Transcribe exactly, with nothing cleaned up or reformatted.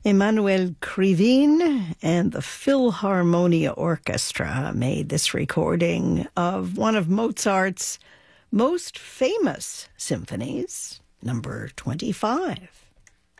Emmanuel Krivine and the Philharmonia Orchestra made this recording of one of Mozart's most famous symphonies, number twenty-five.